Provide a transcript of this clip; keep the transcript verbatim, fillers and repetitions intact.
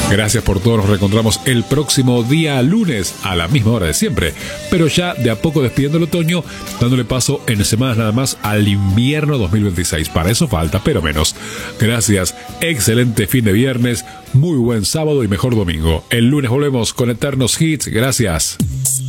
Gracias por todo, nos reencontramos el próximo día lunes a la misma hora de siempre, pero ya de a poco despidiendo el otoño, dándole paso en semanas nada más al invierno dos mil veintiséis. Para eso falta, pero menos. Gracias, excelente fin de viernes, muy buen sábado y mejor domingo. El lunes volvemos con Eternos Hits. Gracias.